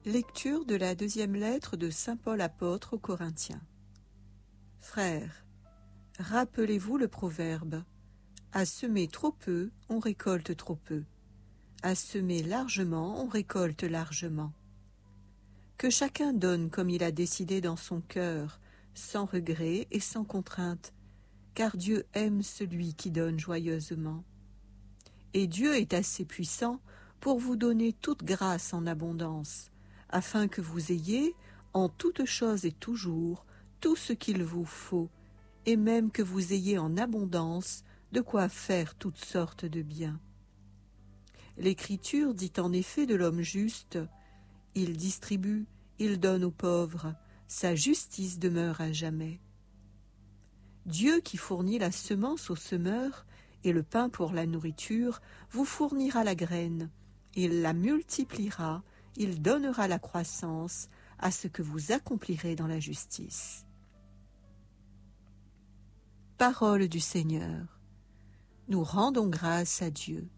Lecture de la deuxième lettre de saint Paul apôtre aux Corinthiens. Frères, rappelez-vous le proverbe « À semer trop peu, on récolte trop peu. À semer largement, on récolte largement. » Que chacun donne comme il a décidé dans son cœur, sans regret et sans contrainte, car Dieu aime celui qui donne joyeusement. Et Dieu est assez puissant pour vous donner toute grâce en abondance, afin que vous ayez, en toute chose et toujours, tout ce qu'il vous faut, et même que vous ayez en abondance de quoi faire toutes sortes de biens. L'Écriture dit en effet de l'homme juste, « Il distribue, il donne aux pauvres, sa justice demeure à jamais. » Dieu qui fournit la semence au semeur et le pain pour la nourriture, vous fournira la graine, il la multipliera, il donnera la croissance à ce que vous accomplirez dans la justice. Parole du Seigneur. Nous rendons grâce à Dieu.